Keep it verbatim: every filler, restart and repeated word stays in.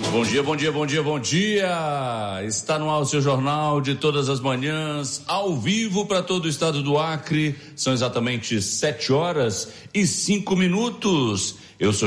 Bom dia, bom dia, bom dia, bom dia. Está no ar o seu jornal de todas as manhãs, ao vivo para todo o estado do Acre. São exatamente sete horas e cinco minutos. Eu sou